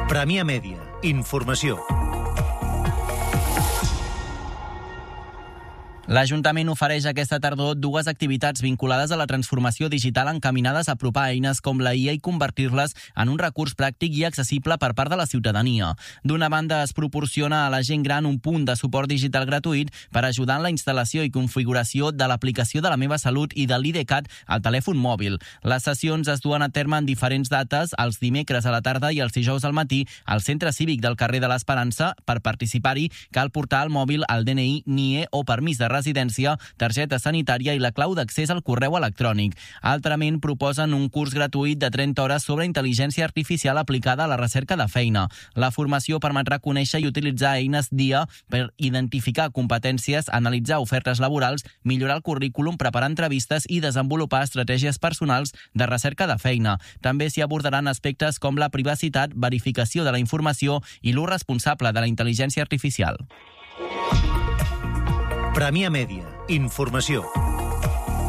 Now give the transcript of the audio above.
Premià Mèdia. Informació. L'Ajuntament ofereix aquesta tardor dues activitats vinculades a la transformació digital encaminades a apropar eines com la IA i convertir-les en un recurs pràctic i accessible per part de la ciutadania. D'una banda, es proporciona a la gent gran un punt de suport digital gratuït per ajudar en la instal·lació i configuració de l'aplicació de La Meva Salut i de l'IDCAT al telèfon mòbil. Les sessions es duen a terme en diferents dates, els dimecres a la tarda i els dijous al matí, al Centre Cívic del carrer de l'Esperança. Per participar-hi, cal portar al mòbil el DNI, NIE o permís de residència, targeta sanitària i la clau d'accés al correu electrònic. Altrament, proposen un curs gratuït de 30 hores sobre intel·ligència artificial aplicada a la recerca de feina. La formació permetrà conèixer i utilitzar eines d'IA per identificar competències, analitzar ofertes laborals, millorar el currículum, preparar entrevistes i desenvolupar estratègies personals de recerca de feina. També s'hi abordaran aspectes com la privacitat, verificació de la informació i l'ús responsable de la intel·ligència artificial. Premià Mèdia. Informació.